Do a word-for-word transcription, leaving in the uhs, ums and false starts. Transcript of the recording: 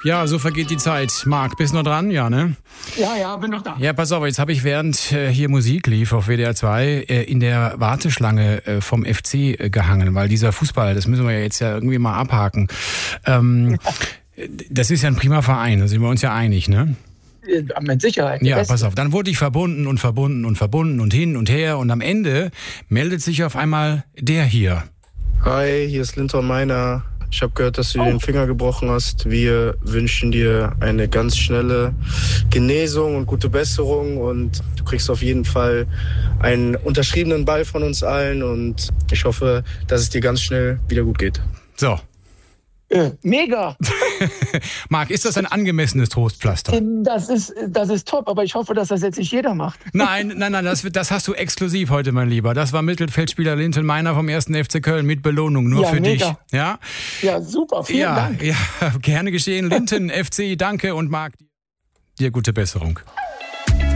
Ja, so vergeht die Zeit. Marc, bist du noch dran? Ja, ne? Ja, ja, bin noch da. Ja, pass auf, jetzt habe ich, während äh, hier Musik lief auf W D R zwei, äh, in der Warteschlange äh, vom F C äh, gehangen, weil dieser Fußball, das müssen wir ja jetzt ja irgendwie mal abhaken. Ähm, ja. Das ist ja ein prima Verein, da sind wir uns ja einig, ne? Mit Sicherheit. Ja, pass auf, dann wurde ich verbunden und verbunden und verbunden und hin und her und am Ende meldet sich auf einmal der hier. Hi, hier ist Linton Meiner. Ich habe gehört, dass du dir Oh. den Finger gebrochen hast. Wir wünschen dir eine ganz schnelle Genesung und gute Besserung und du kriegst auf jeden Fall einen unterschriebenen Ball von uns allen und ich hoffe, dass es dir ganz schnell wieder gut geht. So. Äh, mega! Marc, ist das ein angemessenes Trostpflaster? Das ist, das ist top, aber ich hoffe, dass das jetzt nicht jeder macht. Nein, nein, nein, das, das hast du exklusiv heute, mein Lieber. Das war Mittelfeldspieler Linton Meiner vom ersten F C Köln mit Belohnung, nur Ja, für mega. dich. Ja, Ja, super, vielen ja, Dank. ja, gerne geschehen. Linton F C, danke und Marc, dir gute Besserung.